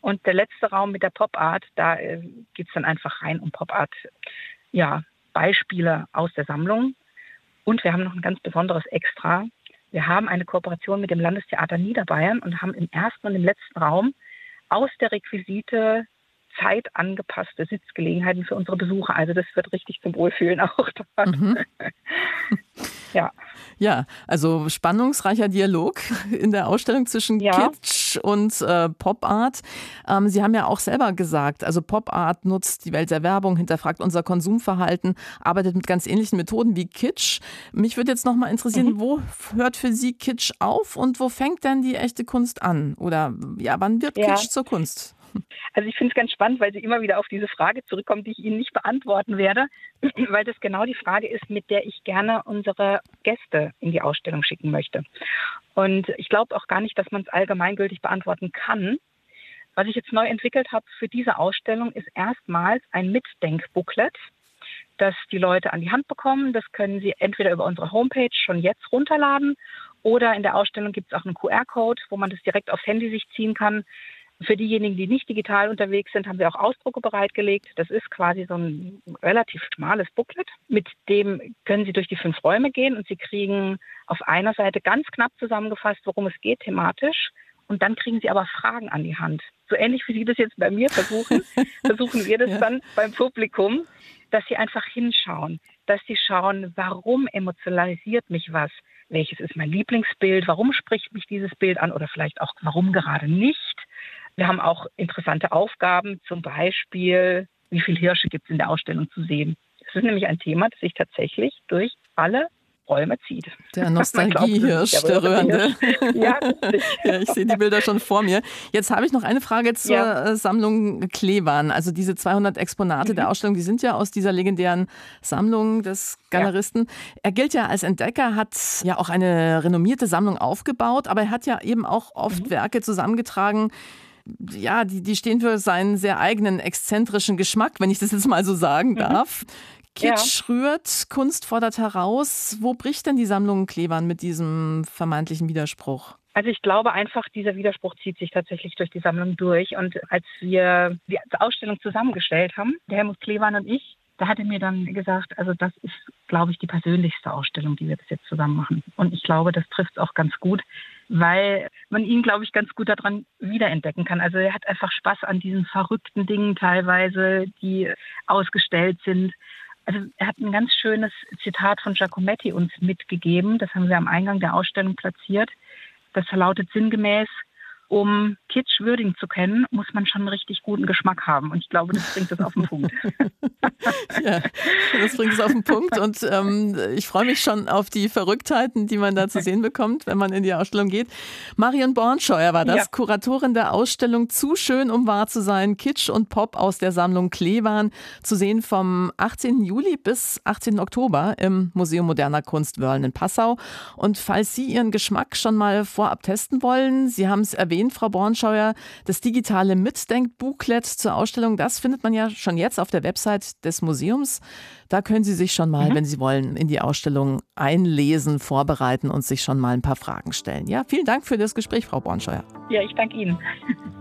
Und der letzte Raum mit der Pop-Art, da geht es dann einfach rein um Pop-Art, ja, Beispiele aus der Sammlung. Und wir haben noch ein ganz besonderes Extra. Wir haben eine Kooperation mit dem Landestheater Niederbayern und haben im ersten und im letzten Raum aus der Requisite zeitangepasste Sitzgelegenheiten für unsere Besucher. Also das wird richtig zum Wohlfühlen auch dort. Ja. Ja, also spannungsreicher Dialog in der Ausstellung zwischen Kitsch und Pop-Art. Sie haben ja auch selber gesagt, also Pop-Art nutzt die Welt der Werbung, hinterfragt unser Konsumverhalten, arbeitet mit ganz ähnlichen Methoden wie Kitsch. Mich würde jetzt noch mal interessieren, wo hört für Sie Kitsch auf und wo fängt denn die echte Kunst an? Oder ja, wann wird Kitsch zur Kunst? Also ich finde es ganz spannend, weil Sie immer wieder auf diese Frage zurückkommen, die ich Ihnen nicht beantworten werde, weil das genau die Frage ist, mit der ich gerne unsere Gäste in die Ausstellung schicken möchte. Und ich glaube auch gar nicht, dass man es allgemeingültig beantworten kann. Was ich jetzt neu entwickelt habe für diese Ausstellung, ist erstmals ein Mitdenkbooklet, das die Leute an die Hand bekommen. Das können sie entweder über unsere Homepage schon jetzt runterladen oder in der Ausstellung gibt es auch einen QR-Code, wo man das direkt aufs Handy sich ziehen kann. Für diejenigen, die nicht digital unterwegs sind, haben wir auch Ausdrucke bereitgelegt. Das ist quasi so ein relativ schmales Booklet. Mit dem können Sie durch die 5 Räume gehen und Sie kriegen auf einer Seite ganz knapp zusammengefasst, worum es geht thematisch. Und dann kriegen Sie aber Fragen an die Hand. So ähnlich wie Sie das jetzt bei mir versuchen wir das dann beim Publikum, dass Sie einfach hinschauen, dass Sie schauen, warum emotionalisiert mich was? Welches ist mein Lieblingsbild? Warum spricht mich dieses Bild an? Oder vielleicht auch, warum gerade nicht? Wir haben auch interessante Aufgaben, zum Beispiel, wie viele Hirsche gibt es in der Ausstellung zu sehen. Das ist nämlich ein Thema, das sich tatsächlich durch alle Räume zieht. Der Nostalgiehirsch, der Röhrende. Ja, ich sehe die Bilder schon vor mir. Jetzt habe ich noch eine Frage zur Sammlung Klewan. Also diese 200 Exponate der Ausstellung, die sind ja aus dieser legendären Sammlung des Galeristen. Er gilt ja als Entdecker, hat ja auch eine renommierte Sammlung aufgebaut, aber er hat ja eben auch oft Werke zusammengetragen, ja, die stehen für seinen sehr eigenen exzentrischen Geschmack, wenn ich das jetzt mal so sagen darf. Kitsch rührt, Kunst fordert heraus. Wo bricht denn die Sammlung Klewan mit diesem vermeintlichen Widerspruch? Also ich glaube einfach, dieser Widerspruch zieht sich tatsächlich durch die Sammlung durch. Und als wir die Ausstellung zusammengestellt haben, der Helmut Klewan und ich, da hat er mir dann gesagt, also das ist, glaube ich, die persönlichste Ausstellung, die wir bis jetzt zusammen machen. Und ich glaube, das trifft es auch ganz gut, weil man ihn, glaube ich, ganz gut daran wiederentdecken kann. Also er hat einfach Spaß an diesen verrückten Dingen teilweise, die ausgestellt sind. Also er hat ein ganz schönes Zitat von Giacometti uns mitgegeben. Das haben wir am Eingang der Ausstellung platziert. Das lautet sinngemäß: Um Kitsch würdigen zu können, muss man schon einen richtig guten Geschmack haben. Und ich glaube, das bringt es auf den Punkt. Ja, das bringt es auf den Punkt. Und ich freue mich schon auf die Verrücktheiten, die man da zu sehen bekommt, wenn man in die Ausstellung geht. Marion Bornscheuer war das, Kuratorin der Ausstellung Zu schön, um wahr zu sein. Kitsch und Pop aus der Sammlung Klewan. Zu sehen vom 18. Juli bis 18. Oktober im Museum Moderner Kunst Wörln in Passau. Und falls Sie Ihren Geschmack schon mal vorab testen wollen, Sie haben es erwähnt, Frau Bornscheuer, das digitale Mitdenkbooklet zur Ausstellung, das findet man ja schon jetzt auf der Website des Museums. Da können Sie sich schon mal, wenn Sie wollen, in die Ausstellung einlesen, vorbereiten und sich schon mal ein paar Fragen stellen. Ja, vielen Dank für das Gespräch, Frau Bornscheuer. Ja, ich danke Ihnen.